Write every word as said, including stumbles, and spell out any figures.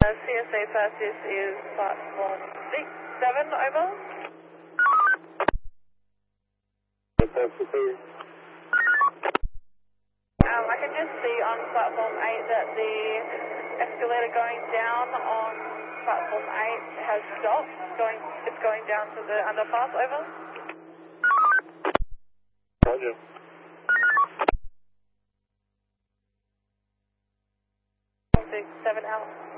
Uh, C S A fastest is platform six, seven, over. Um, I can just see on platform eight that the escalator going down on platform eight has stopped. Going, it's going down to the underpass, over. Roger. six, seven, out.